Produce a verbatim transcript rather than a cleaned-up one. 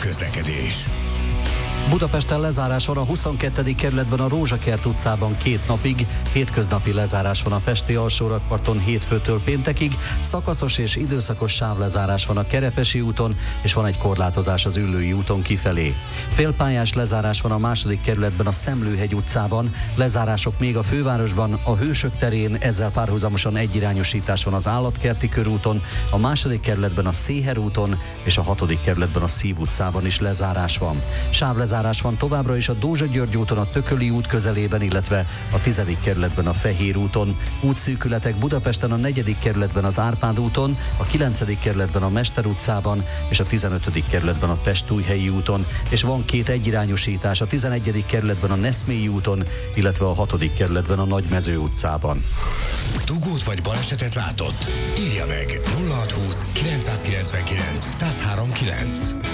közlekedés. Budapesten lezárás van a huszonkettedik kerületben a Rózsakert utcában két napig, hétköznapi lezárás van a pesti alsórakparton hétfőtől péntekig, szakaszos és időszakos sávlezárás van a Kerepesi úton, és van egy korlátozás az Üllői úton kifelé. Félpályás lezárás van a második kerületben a Szemlőhegy utcában, lezárások még a fővárosban, a Hősök terén, ezzel párhuzamosan egyirányosítás van az Állatkerti körúton, a második kerületben a Széher úton, és a hatodik kerületben a Szív utcában is lezárás van. Sávlezárás van továbbra is a Dózsa-György úton, a Tököli út közelében, illetve a tizedik kerületben a Fehér úton. Útszűkületek Budapesten a negyedik kerületben az Árpád úton, a kilencedik kerületben a Mester utcában, és a tizenötödik kerületben a Pest-Újhelyi úton, és van két egyirányosítás a tizenegyedik kerületben a Neszmélyi úton, illetve a hatodik kerületben a Nagymező utcában. Dugót vagy balesetet látott? Írja meg nulla hatszázhúsz kilencszázkilencvenkilenc százhárom kilenc.